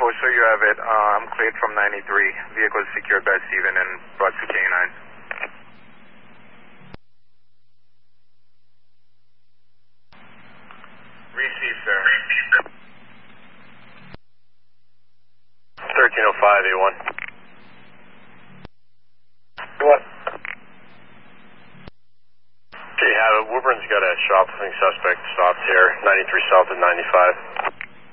so you have it. I'm cleared from 93. Vehicle is secured by Steven and brought to K9. Receive, sir. 1305, A1. What? Okay, have it. Woodburn's got a shoplifting suspect stopped here, 93 south and 95.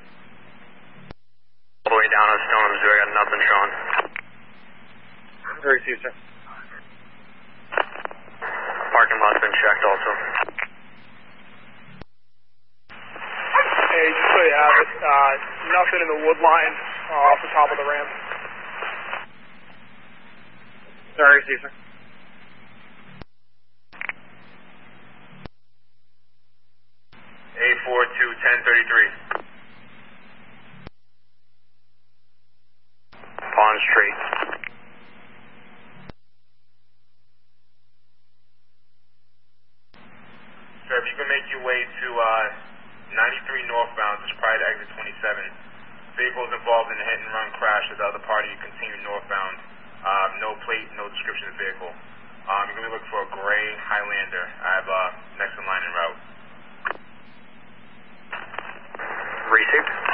All the way down on Stone, Missouri, I got nothing showing. Receive, sir. Parking lot's been checked also. Hey, just so you have it, nothing in the wood line off the top of the ramp. Sorry, receive, sir. A4 to 1033. Pond Street. Sir, if you can make your way to 93 northbound, just prior to exit 27. Vehicles involved in a hit and run crash with the other party, you continue northbound. No plate, no description of the vehicle. You're going to be looking for a gray Highlander. I have next in line en route. Received.